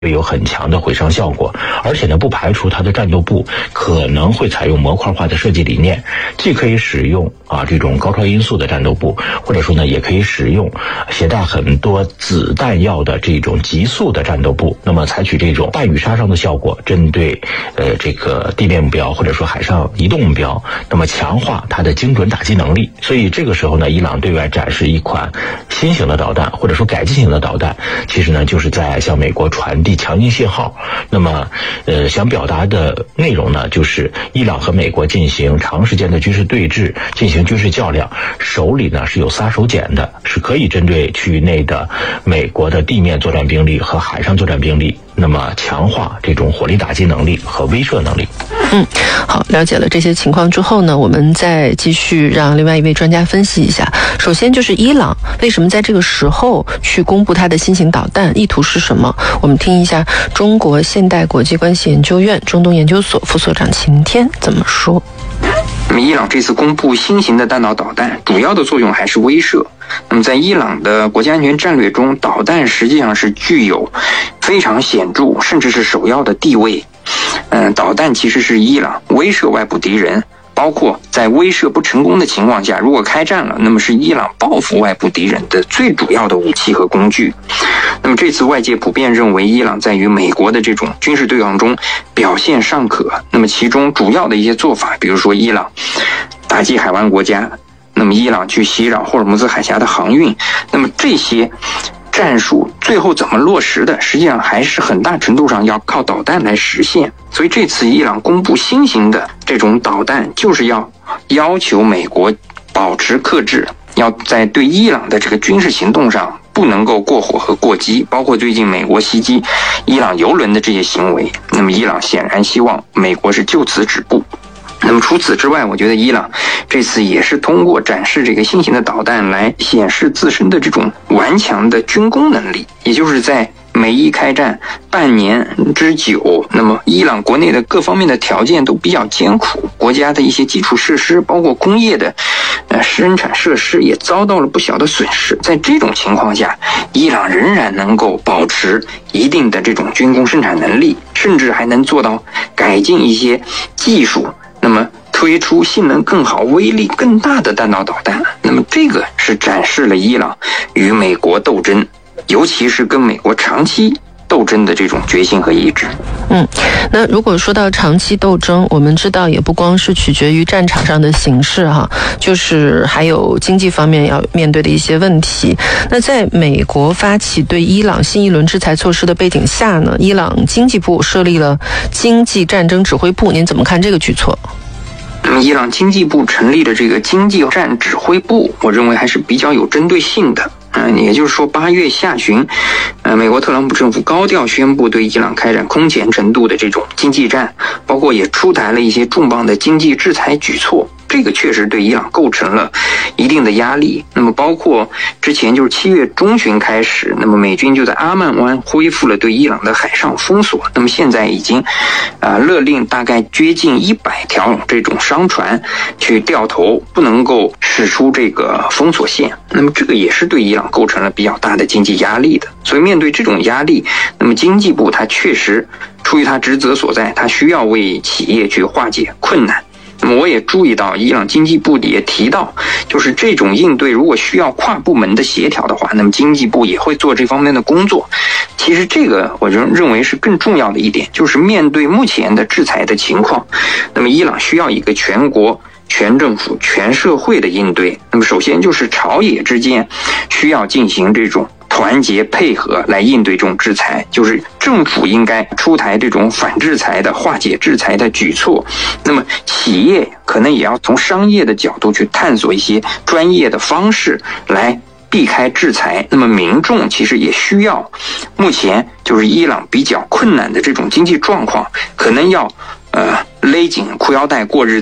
有很强的毁伤效果，而且呢，不排除它的战斗部可能会采用模块化的设计理念，既可以使用这种高超音速的战斗部，或者说呢，也可以使用携带很多子弹药的这种急速的战斗部。那么采取这种弹雨杀伤的效果，针对这个地面目标或者说海上移动目标，那么强化它的精准打击能力。所以这个时候呢，伊朗对外展示一款新型的导弹，或者说改进型的导弹，其实呢，就是在向美国传递强硬信号。那么想表达的内容呢，就是伊朗和美国进行长时间的军事对峙，进行军事较量，手里呢是有撒手锏的，是可以针对区域内的美国的地面作战兵力和海上作战兵力，那么强化这种火力打击能力和威慑能力。 好，了解了这些情况之后呢，我们再继续让另外一位专家分析一下。首先就是伊朗为什么在这个时候去公布它的新型导弹，意图是什么？我们听一下中国现代国际关系研究院中东研究所副所长秦天怎么说。 那么伊朗这次公布新型的弹道导弹，主要的作用还是威慑。那么在伊朗的国家安全战略中，导弹实际上是具有非常显著甚至是首要的地位。导弹其实是伊朗威慑外部敌人，包括在威慑不成功的情况下，如果开战了，那么是伊朗报复外部敌人的最主要的武器和工具。那么这次外界普遍认为伊朗在与美国的这种军事对抗中表现尚可，那么其中主要的一些做法，比如说伊朗打击海湾国家，那么伊朗去袭扰霍尔木兹海峡的航运，那么这些战术最后怎么落实的，实际上还是很大程度上要靠导弹来实现。所以这次伊朗公布新型的这种导弹，就是要求美国保持克制，要在对伊朗的这个军事行动上不能够过火和过激，包括最近美国袭击伊朗油轮的这些行为，那么伊朗显然希望美国是就此止步。那么除此之外，我觉得伊朗这次也是通过展示这个新型的导弹来显示自身的这种顽强的军工能力，也就是在美伊开战半年之久，那么伊朗国内的各方面的条件都比较艰苦，国家的一些基础设施包括工业的生产设施也遭到了不小的损失。在这种情况下，伊朗仍然能够保持一定的这种军工生产能力，甚至还能做到改进一些技术，那么推出性能更好、威力更大的弹道导弹。那么这个是展示了伊朗与美国斗争，尤其是跟美国长期斗争的这种决心和意志。 那如果说到长期斗争，我们知道也不光是取决于战场上的形势就是还有经济方面要面对的一些问题。那在美国发起对伊朗新一轮制裁措施的背景下呢，伊朗经济部设立了经济战争指挥部，您怎么看这个举措？ 伊朗经济部成立的这个经济战指挥部，我认为还是比较有针对性的。也就是说8月下旬，美国特朗普政府高调宣布对伊朗开展空前程度的这种经济战，包括也出台了一些重磅的经济制裁举措。这个确实对伊朗构成了一定的压力。那么包括之前就是7月中旬开始，那么美军就在阿曼湾恢复了对伊朗的海上封锁，那么现在已经勒令大概接近100条这种商船去掉头，不能够驶出这个封锁线。那么这个也是对伊朗构成了比较大的经济压力的。所以面对这种压力，那么经济部它确实出于它职责所在，它需要为企业去化解困难。那么我也注意到伊朗经济部也提到，就是这种应对如果需要跨部门的协调的话，那么经济部也会做这方面的工作。其实这个我认为是更重要的一点，就是面对目前的制裁的情况，那么伊朗需要一个全国全政府全社会的应对。那么首先就是朝野之间需要进行这种团结配合来应对这种制裁，就是政府应该出台这种反制裁的化解制裁的举措，那么企业可能也要从商业的角度去探索一些专业的方式来避开制裁。那么民众其实也需要，目前就是伊朗比较困难的这种经济状况，可能要勒紧裤腰带过日子，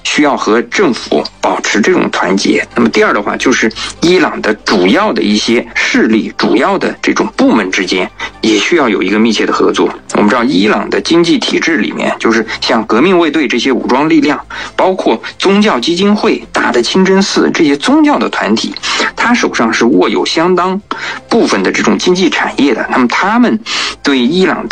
需要和政府保持这种团结。那么第二的话，就是伊朗的主要的一些势力、主要的这种部门之间也需要有一个密切的合作。我们知道，伊朗的经济体制里面，就是像革命卫队这些武装力量，包括宗教基金会、大的清真寺这些宗教的团体，他手上是握有相当部分的这种经济产业的。那么他们对伊朗